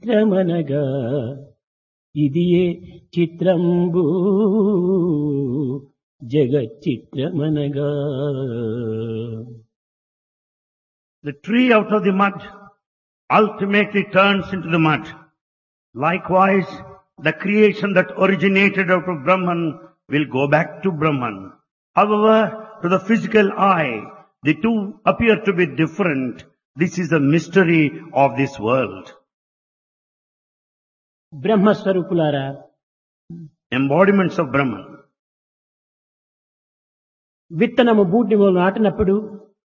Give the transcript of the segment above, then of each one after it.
చిత్రమనగా ఇదియే చిత్రంబు జగచ్చిత్రమనగా. The tree out of the mud ultimately turns into the mud. Likewise, the creation that originated out of Brahman will go back to Brahman. However, to the physical eye, the two appear to be different. This is the mystery of this world. బ్రహ్మస్వరూపులారా, Embodiments of Brahman. విత్తనము భూమిలో నాటినప్పుడు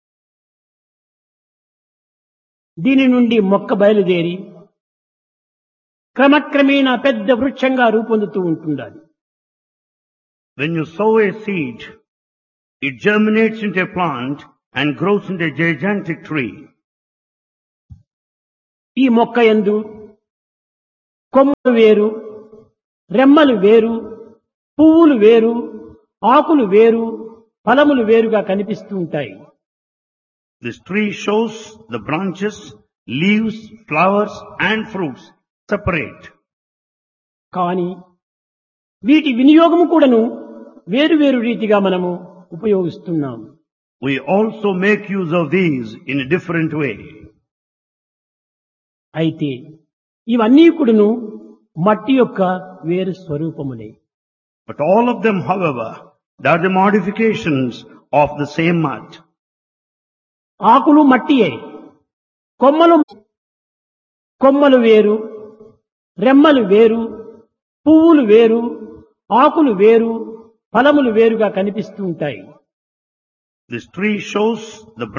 దీని నుండి మొక్క బయలుదేరి క్రమక్రమేణా పెద్ద వృక్షంగా రూపొందుతూ ఉంటుండాలి. When you sow a seed, it germinates into a plant and grows into a gigantic tree. ఈ మొక్క యందు కొమ్మలు వేరు, రెమ్మలు వేరు, పువ్వులు వేరు, ఆకులు వేరు, ఫలములు వేరుగా కనిపిస్తూ ఉంటాయి. This tree shows the branches, leaves, flowers and fruits separate. కానీ వీటి వినియోగము కూడాను వేరు వేరు రీతిగా మనము ఉపయోగిస్తున్నాం. We also make use of these in a different way. అయితే ఇవన్నీ కూడాను మట్టి యొక్క వేరు స్వరూపములే. But all of them, however, they are the modifications of the same mud. ఆకులు మట్టియే, కొమ్మలు వేరు, రెమ్మలు వేరు, పువ్వులు వేరు, ఆకులు వేరు, ఫలములు వేరుగా కనిపిస్తూ ఉంటాయి. This tree shows the